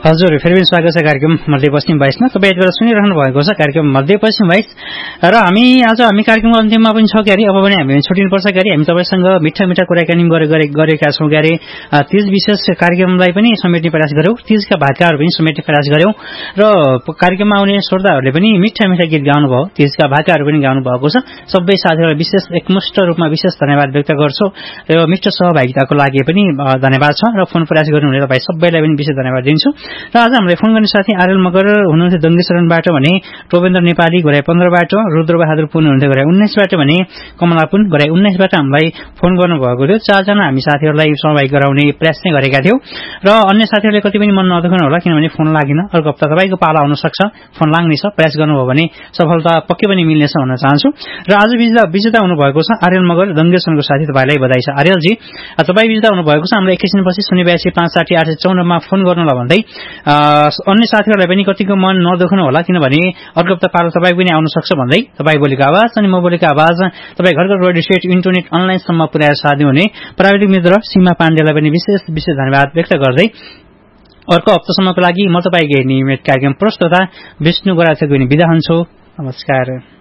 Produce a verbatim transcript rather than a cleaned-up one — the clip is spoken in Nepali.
हजुर, फेरि पनि स्वागत छ कार्यक्रम मध्यपश्चिम बाइसमा। तपाईँ यति बेला सुनिरहनु भएको छ कार्यक्रम मध्यपश्चिम बाइस र हामी आज हामी कार्यक्रमको अन्तिममा पनि छ क्यारे, अब पनि हामी छुट्टिनुपर्छ क्यारे। हामी तपाईँसँग मिठा मिठा कुराकानी गरेका छौँ क्यारे। तीज विशेष कार्यक्रमलाई पनि समेट्ने प्रयास गऱ्यौँ, तीजका भाकाहरू पनि समेट्ने प्रयास गऱ्यौँ र कार्यक्रममा आउने श्रोताहरूले पनि मिठा मिठा गीत गाउनुभयो, तीजका भाकाहरू पनि गाउनु भएको छ। सबै साथीहरूलाई विशेष एकमुष्ट रूपमा विशेष धन्यवाद व्यक्त गर्छु र मिठो सहभागिताको लागि पनि धन्यवाद छ र फोन प्रयास गर्नुहुने तपाईँ सबैलाई पनि विशेष धन्यवाद दिन्छु। र आज हामीलाई फोन गर्ने साथी आर्यल मगर हुनुहुन्थ्यो दङ्गेश्वरनबाट भने, टोपेन्द्र नेपाली घोराई पन्ध्रबाट, रुद्रबहादुर पुन हुनुहुन्थ्यो घोराई उन्नाइसबाट भने, कमला पुन घोराई उन्नाइसबाट हामीलाई फोन गर्नुभएको थियो। चारजना हामी साथीहरूलाई सहभागी गराउने प्रयास नै गरेका थियौँ र अन्य साथीहरूले कति पनि मन नदुखाउनु होला, किनभने फोन लागेन। अर्को हप्ता तपाईँको पाला आउन सक्छ, फोन लाग्नेछ, प्रयास गर्नुभयो भने सफलता पक्कै पनि मिल्नेछ भन्न चाहन्छु। र आज विजेता विजेता हुनुभएको छ आर्यल मगर दङ्गेश्वरनको साथी, तपाईँलाई बधाई छ आर्यलजी। तपाईँ विजेता हुनुभएको छ। हामीलाई एकैछिनपछि शून्य बयासी पाँच साठी आठ सय चौन्नमा फोन गर्नुला भन्दै अन्य साथीहरूलाई पनि कतिको मन नदुखाउनु होला, किनभने अर्को हप्ता पालो तपाईँ पनि आउन सक्छ भन्दै तपाईँ बोलेको आवाज अनि म बोलेको आवाज तपाईँ घरको रेडियो सेट इन्टरनेट अनलाइनसम्म पुर्याएर साथ दिनुहुने प्राविधिक मित्र सीमा पाण्डेलाई पनि विशेष विशेष धन्यवाद व्यक्त गर्दै अर्को हप्तासम्मको लागि म तपाईँको नियमित कार्यक्रम प्रस्तोता विष्णु गोराथको बिदा हुन्छु। नमस्कार।